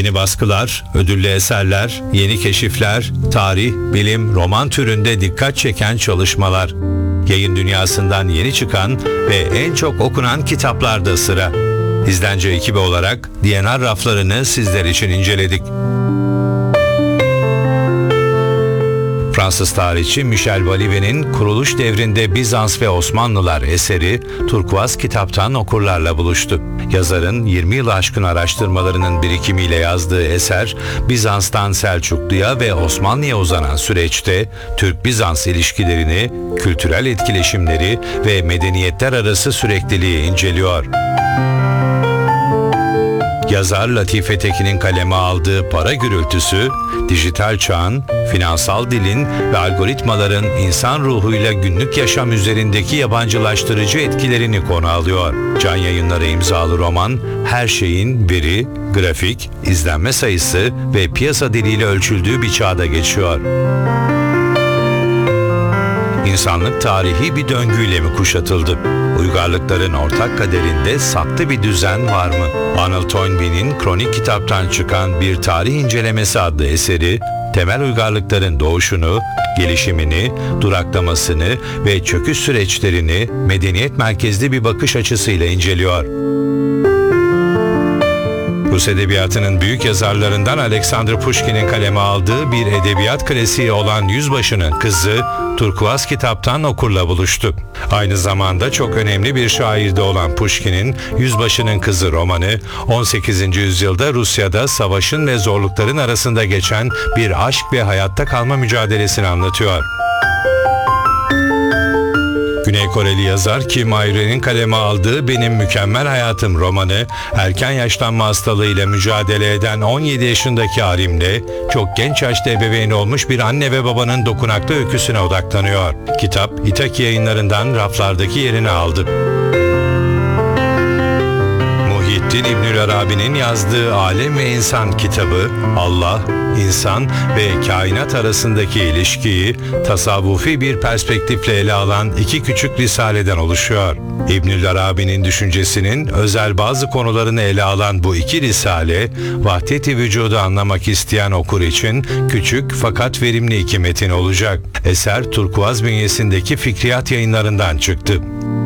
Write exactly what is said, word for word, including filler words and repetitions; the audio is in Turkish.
Yeni baskılar, ödüllü eserler, yeni keşifler, tarih, bilim, roman türünde dikkat çeken çalışmalar. Yayın dünyasından yeni çıkan ve en çok okunan kitaplarda sıra. İzlence ekibi olarak D N R raflarını sizler için inceledik. Fransız tarihçi Michel Valivet'in Kuruluş Devrinde Bizans ve Osmanlılar eseri Turkuaz kitaptan okurlarla buluştu. Yazarın yirmi yılı aşkın araştırmalarının birikimiyle yazdığı eser, Bizans'tan Selçuklu'ya ve Osmanlı'ya uzanan süreçte Türk-Bizans ilişkilerini, kültürel etkileşimleri ve medeniyetler arası sürekliliği inceliyor. Yazar Latife Tekin'in kaleme aldığı Para Gürültüsü, dijital çağın, finansal dilin ve algoritmaların insan ruhuyla günlük yaşam üzerindeki yabancılaştırıcı etkilerini konu alıyor. Can Yayınları imzalı roman, her şeyin veri, grafik, izlenme sayısı ve piyasa diliyle ölçüldüğü bir çağda geçiyor. İnsanlık tarihi bir döngüyle mi kuşatıldı? Uygarlıkların ortak kaderinde saklı bir düzen var mı? Arnold Toynbee'nin Kronik kitaptan çıkan Bir Tarih İncelemesi adlı eseri, temel uygarlıkların doğuşunu, gelişimini, duraklamasını ve çöküş süreçlerini medeniyet merkezli bir bakış açısıyla inceliyor. Rus edebiyatının büyük yazarlarından Alexander Pushkin'in kaleme aldığı bir edebiyat klasiği olan Yüzbaşı'nın Kızı, Turkuaz kitaptan okurla buluştu. Aynı zamanda çok önemli bir şair de olan Pushkin'in Yüzbaşı'nın Kızı romanı, on sekizinci yüzyılda Rusya'da savaşın ve zorlukların arasında geçen bir aşk ve hayatta kalma mücadelesini anlatıyor. Güney Koreli yazar Kim Ayre'nin kaleme aldığı Benim Mükemmel Hayatım romanı, erken yaşlanma hastalığıyla mücadele eden on yedi yaşındaki Arim'le çok genç yaşta ebeveyn olmuş bir anne ve babanın dokunaklı öyküsüne odaklanıyor. Kitap, İtaki Yayınları'ndan raflardaki yerini aldı. Muhyiddin İbnül Arabi'nin yazdığı Alem ve İnsan kitabı, Allah, insan ve kainat arasındaki ilişkiyi tasavvufi bir perspektifle ele alan iki küçük risaleden oluşuyor. İbnül Arabi'nin düşüncesinin özel bazı konularını ele alan bu iki risale, vahdet-i vücudu anlamak isteyen okur için küçük fakat verimli iki metin olacak. Eser Turkuaz bünyesindeki Fikriyat Yayınları'ndan çıktı.